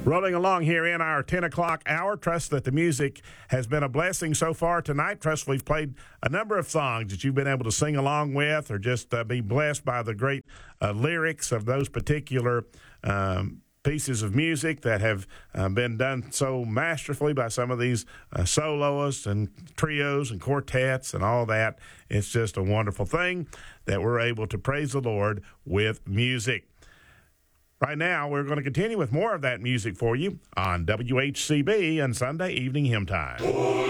Rolling along here in our 10 o'clock hour. Trust that the music has been a blessing so far tonight. Trust we've played a number of songs that you've been able to sing along with or just be blessed by the great lyrics of those particular pieces of music that have been done so masterfully by some of these soloists and trios and quartets and all that. It's just a wonderful thing that we're able to praise the Lord with music. Right now, we're going to continue with more of that music for you on WHCB and Sunday Evening Hymn Time.